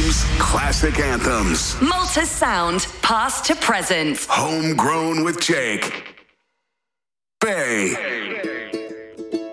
games, classic anthems. Malta sound, past to present. Homegrown with Jake. Bay.